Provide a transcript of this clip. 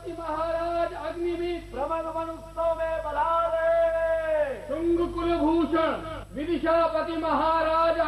विदिशापति महाराज अग्निवीर प्रमद one उत्सव में बधावे। शुंग कुलभूषण विदिशापति महाराज